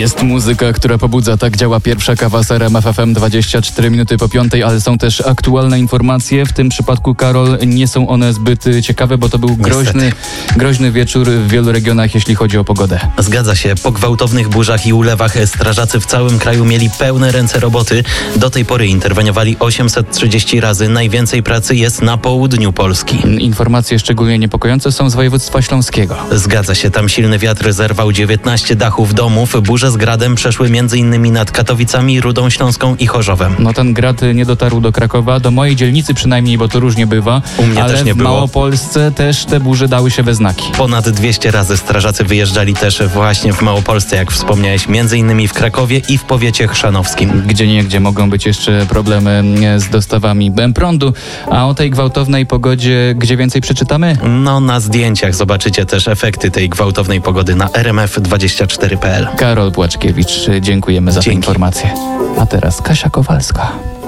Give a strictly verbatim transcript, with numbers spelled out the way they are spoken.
Jest muzyka, która pobudza. Tak działa pierwsza kawa z R M F F M dwadzieścia cztery minuty po piątej, ale są też aktualne informacje. W tym przypadku, Karol, nie są one zbyt ciekawe, bo to był groźny, groźny wieczór w wielu regionach, jeśli chodzi o pogodę. Zgadza się. Po gwałtownych burzach i ulewach strażacy w całym kraju mieli pełne ręce roboty. Do tej pory interweniowali osiemset trzydzieści razy. Najwięcej pracy jest na południu Polski. Informacje szczególnie niepokojące są z województwa śląskiego. Zgadza się. Tam silny wiatr zerwał dziewiętnaście dachów domów. Burze z gradem przeszły m.in. nad Katowicami, Rudą Śląską i Chorzowem. No ten grad nie dotarł do Krakowa, do mojej dzielnicy przynajmniej, bo to różnie bywa. U mnie ale też nie w było. Małopolsce też te burze dały się we znaki. Ponad dwieście razy strażacy wyjeżdżali też właśnie w Małopolsce, jak wspomniałeś, m.in. w Krakowie i w powiecie chrzanowskim. Gdzieniegdzie mogą być jeszcze problemy z dostawami prądu. A o tej gwałtownej pogodzie gdzie więcej przeczytamy? No, na zdjęciach zobaczycie też efekty tej gwałtownej pogody na r m f dwadzieścia cztery kropka p l. Karol Płaczkiewicz, dziękujemy za Dzięki. tę informację. A teraz Kasia Kowalska.